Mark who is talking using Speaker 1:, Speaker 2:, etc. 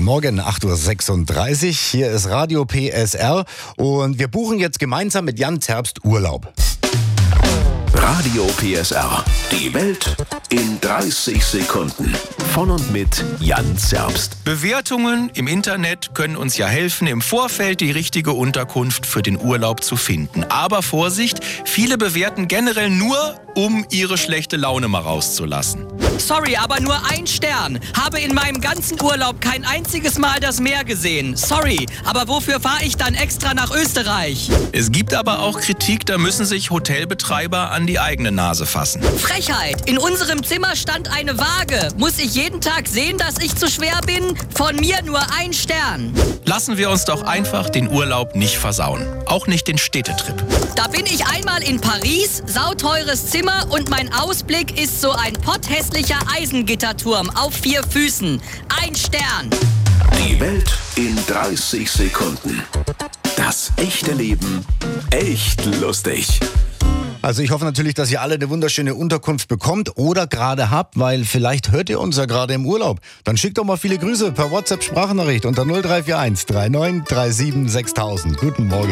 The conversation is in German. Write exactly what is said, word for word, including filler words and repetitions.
Speaker 1: Guten Morgen, acht Uhr sechsunddreißig. Hier ist Radio P S R und wir buchen jetzt gemeinsam mit Jan Zerbst Urlaub.
Speaker 2: Radio P S R. Die Welt in dreißig Sekunden. Von und mit Jan Zerbst.
Speaker 3: Bewertungen im Internet können uns ja helfen, im Vorfeld die richtige Unterkunft für den Urlaub zu finden. Aber Vorsicht, viele bewerten generell nur, um ihre schlechte Laune mal rauszulassen.
Speaker 4: Sorry, aber nur ein Stern. Habe in meinem ganzen Urlaub kein einziges Mal das Meer gesehen. Sorry, aber wofür fahre ich dann extra nach Österreich?
Speaker 3: Es gibt aber auch Kritik, da müssen sich Hotelbetreiber an die eigene Nase fassen.
Speaker 4: Frechheit! In unserem Zimmer stand eine Waage. Muss ich jeden Tag sehen, dass ich zu schwer bin? Von mir nur ein Stern.
Speaker 3: Lassen wir uns doch einfach den Urlaub nicht versauen. Auch nicht den Städtetrip.
Speaker 4: Da bin ich einmal in Paris, sauteures Zimmer und mein Ausblick ist so ein potthässlicher Eisengitterturm auf vier Füßen. Ein Stern.
Speaker 2: Die Welt in dreißig Sekunden. Das echte Leben echt lustig.
Speaker 1: Also ich hoffe natürlich, dass ihr alle eine wunderschöne Unterkunft bekommt oder gerade habt, weil vielleicht hört ihr uns ja gerade im Urlaub. Dann schickt doch mal viele Grüße per WhatsApp-Sprachnachricht unter null drei vier eins drei neun drei sieben sechstausend. Guten Morgen.